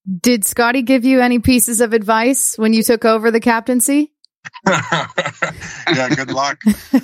Did Scotty give you any pieces of advice when you took over the captaincy? Yeah, good luck.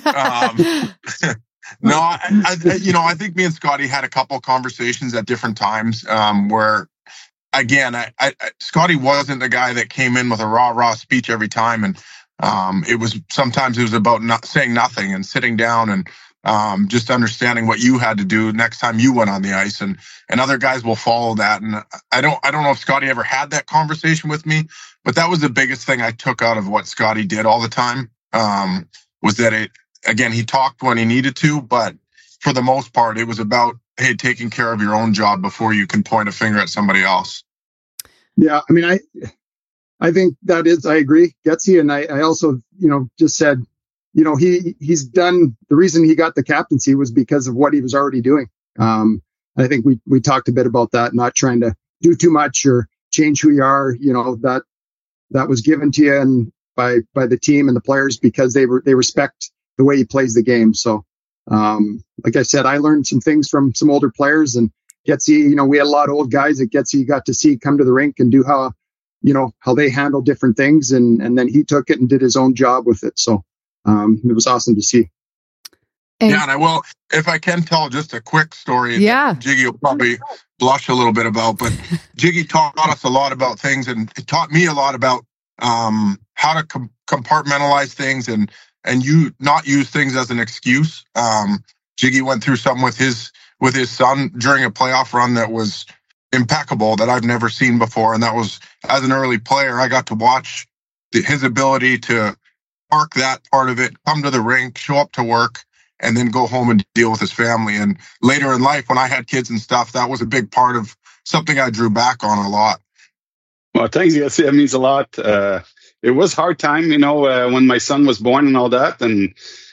No, I think me and Scotty had a couple conversations at different times where, again, Scotty wasn't the guy that came in with a raw speech every time, and sometimes it was about not saying nothing and sitting down and just understanding what you had to do next time you went on the ice, and other guys will follow that. And I don't know if Scotty ever had that conversation with me, but that was the biggest thing I took out of what Scotty did all the time, was that again, he talked when he needed to, but for the most part, it was about, hey, taking care of your own job before you can point a finger at somebody else. Yeah, I mean, I think that is, I agree, Getsy, and I also, just said, he's done, the reason he got the captaincy was because of what he was already doing. I think we talked a bit about that, not trying to do too much or change who you are, that was given to you and by the team and the players because they respect the way he plays the game. So, like I said, I learned some things from some older players, and Getsy, we had a lot of old guys that Getsy got to see come to the rink and do how they handle different things. And then he took it and did his own job with it. So, it was awesome to see. And I will, if I can tell just a quick story. Yeah. That Jiggy will probably blush a little bit about, but Jiggy taught us a lot about things, and it taught me a lot about how to compartmentalize things and you not use things as an excuse. Jiggy went through something with his son during a playoff run that was impeccable that I've never seen before, and that was, as an early player, I got to watch his ability to park that part of it, come to the rink, show up to work, and then go home and deal with his family. And later in life, when I had kids and stuff, that was a big part of something I drew back on a lot. Well, thanks. Yes, that means a lot. It was a hard time, when my son was born and all that. And,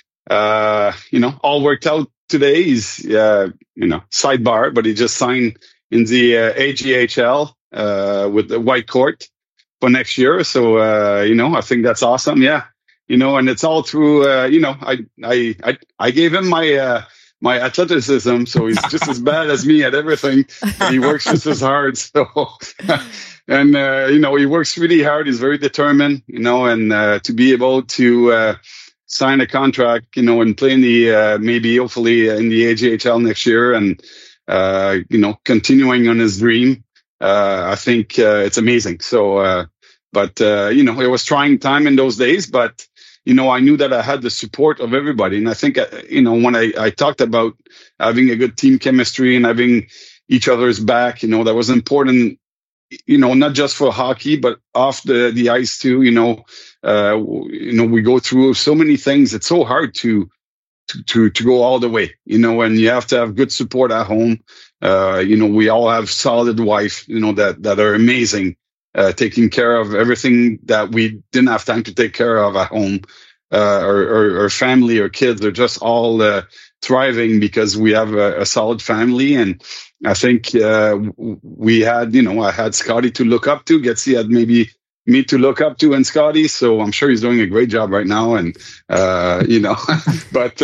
all worked out today. He's, sidebar, but he just signed in the AGHL with the white court for next year. So, I think that's awesome. Yeah. And it's all through, I gave him my athleticism, so he's just as bad as me at everything. He works just as hard. So, and, he works really hard. He's very determined, and to be able to sign a contract, and play in the, maybe hopefully in the AGHL next year and, continuing on his dream, I think it's amazing. So, but it was trying time in those days, but I knew that I had the support of everybody. And I think, when I talked about having a good team chemistry and having each other's back, that was important, not just for hockey, but off the ice too. We go through so many things. It's so hard to go all the way, and you have to have good support at home. We all have solid wife, that are amazing. Taking care of everything that we didn't have time to take care of at home, or family or kids are just all thriving because we have a solid family. And I think we had, I had Scotty to look up to. Getsy had maybe me to look up to and Scotty. So I'm sure he's doing a great job right now. And, but,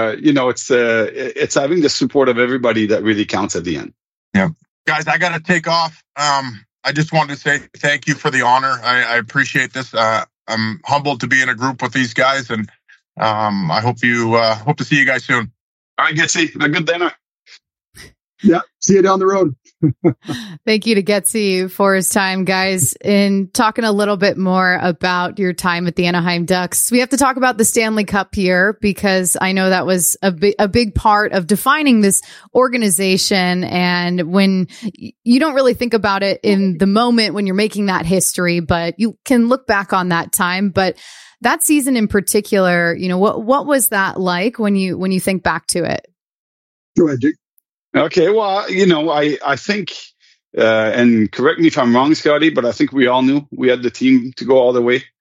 it's having the support of everybody that really counts at the end. Yeah. Guys, I got to take off. I just wanted to say thank you for the honor. I appreciate this. I'm humbled to be in a group with these guys, and I hope to see you guys soon. All right, Getsy, a good dinner. Yeah, see you down the road. Thank you to Getsy for his time, guys. In talking a little bit more about your time at the Anaheim Ducks, we have to talk about the Stanley Cup here, because I know that was a big part of defining this organization. And when you don't really think about it in the moment when you're making that history, but you can look back on that time. But that season in particular, what was that like when you think back to it? Go ahead, Jake. Okay, well, I think, and correct me if I'm wrong, Scotty, but I think we all knew we had the team to go all the way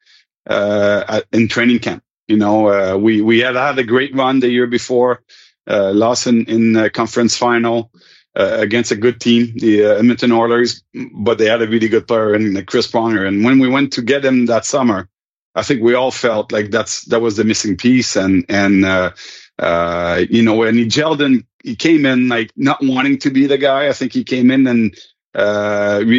in training camp. We had a great run the year before, lost in conference final against a good team, the Edmonton Oilers, but they had a really good player in Chris Pronger. And when we went to get him that summer, I think we all felt like that was the missing piece. And when he gelled in, he came in like not wanting to be the guy. I think he came in and